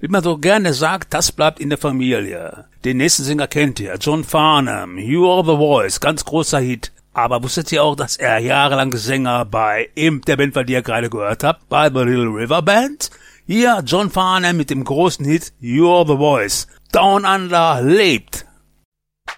Wie man so gerne sagt, das bleibt in der Familie. Den nächsten Sänger kennt ihr, John Farnham, You Are the Voice, ganz großer Hit. Aber wusstet ihr auch, dass er jahrelang Sänger bei eben der Band, die ihr gerade gehört habt, bei The Little River Band? Hier John Farnham mit dem großen Hit You Are the Voice. Down Under lebt.